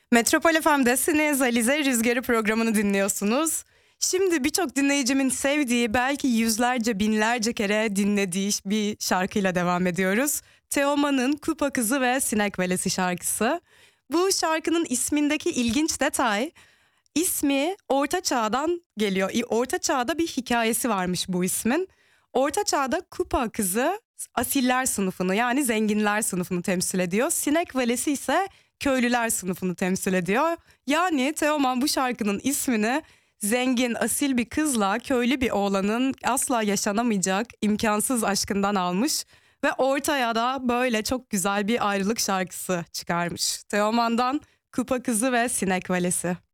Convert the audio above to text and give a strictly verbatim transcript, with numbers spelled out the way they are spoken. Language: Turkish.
Metropol F M'desiniz, Alize Rüzgarı programını dinliyorsunuz. Şimdi birçok dinleyicimin sevdiği, belki yüzlerce binlerce kere dinlediği bir şarkıyla devam ediyoruz. Teoman'ın Kupa Kızı ve Sinek Velesi şarkısı. Bu şarkının ismindeki ilginç detay, ismi Orta Çağ'dan geliyor. Orta Çağ'da bir hikayesi varmış bu ismin. Orta Çağ'da Kupa Kızı asiller sınıfını, yani zenginler sınıfını temsil ediyor. Sinek Velesi ise köylüler sınıfını temsil ediyor. Yani Teoman bu şarkının ismini zengin, asil bir kızla köylü bir oğlanın asla yaşanamayacak imkansız aşkından almış ve ortaya da böyle çok güzel bir ayrılık şarkısı çıkarmış. Teoman'dan Kupa Kızı ve Sinek Velesi.